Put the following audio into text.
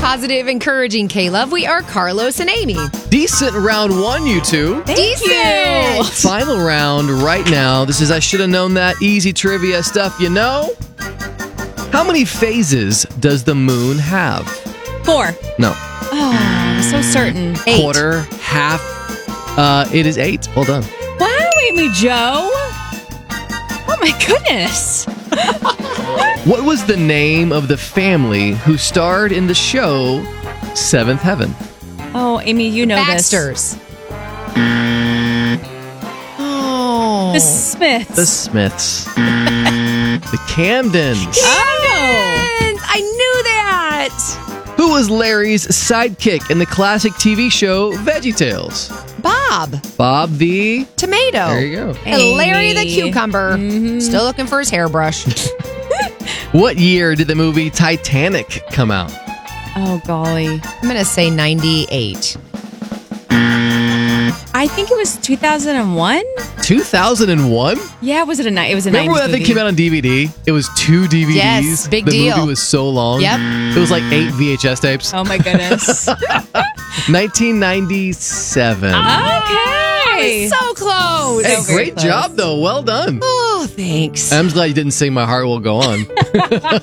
positive, encouraging K-Love. We are Carlos and Amy. Decent round one, you two. Decent. Final round right now. This is I Should Have Known That. Easy trivia stuff, you know. How many phases does the moon have? 4. No. Oh, so certain. 8. Quarter, half. It is 8. Well done. Wow, Amy Jo. Oh my goodness. What was the name of the family who starred in the show Seventh Heaven? Oh, Amy, you know Baxters. Oh. this. The Smiths. The Smiths. The Camdens. Oh. I knew that. Who was Larry's sidekick in the classic TV show VeggieTales? Bob. Bob the... Tomato. There you go. And Larry the Amy. cucumber. Still looking for his hairbrush. What year did the movie Titanic come out? Oh, golly. I'm going to say 98. I think it was 2001. 2001? Yeah, was it a night? It was a Remember 90s when that thing movie. came out on DVD? It was 2 DVDs. Yes, big the deal. movie was so long. Yep. It was like 8 VHS tapes. Oh, my goodness. 1997. Okay. So close. Hey, very great close. job, though. Well done. Oh, thanks. I'm glad you didn't sing My Heart Will Go On.